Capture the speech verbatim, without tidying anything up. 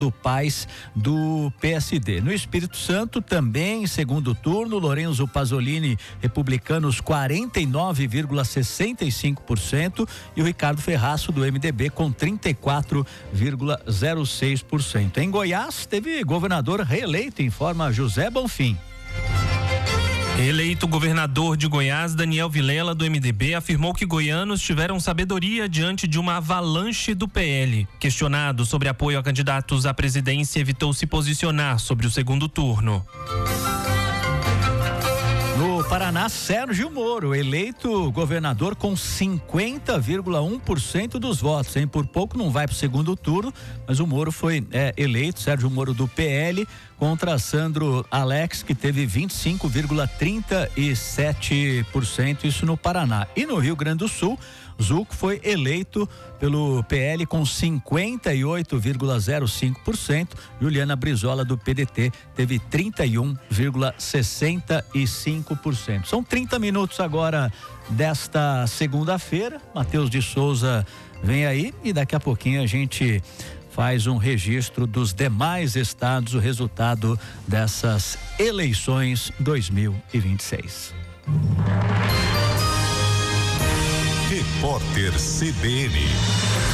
do Paes do P S D. No Espírito Santo, também segundo turno, Lorenzo Pasolini, Republicanos, quarenta e nove vírgula sessenta e cinco por cento e o Ricardo Ferraço do M D B com trinta e quatro vírgula zero seis por cento. Em Goiás, teve governador reeleito, informa José Bonfim. Eleito governador de Goiás, Daniel Vilela, do M D B, afirmou que goianos tiveram sabedoria diante de uma avalanche do P L. Questionado sobre apoio a candidatos à presidência, evitou se posicionar sobre o segundo turno. No Paraná, Sérgio Moro, eleito governador com cinquenta vírgula um por cento dos votos, hein? Por pouco não vai para o segundo turno, mas o Moro foi é, eleito, Sérgio Moro do P L, contra Sandro Alex, que teve vinte e cinco vírgula trinta e sete por cento, isso no Paraná. E no Rio Grande do Sul, Zuco foi eleito pelo P L com cinquenta e oito vírgula zero cinco por cento. Juliana Brizola do P D T teve trinta e um vírgula sessenta e cinco por cento. São trinta minutos agora desta segunda-feira. Matheus de Souza vem aí e daqui a pouquinho a gente faz um registro dos demais estados, o resultado dessas eleições dois mil e vinte e seis. Repórter C B N.